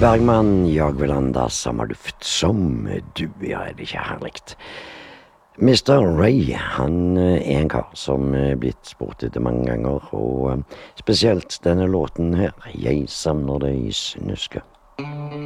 Bergman, jag vill andas samma luft som du, ja, er det ikke herligt? Mr. Ray, han er en kar som er blitt spurt etter mange ganger, og spesielt denne låten her, Jeg savner deg, snuske.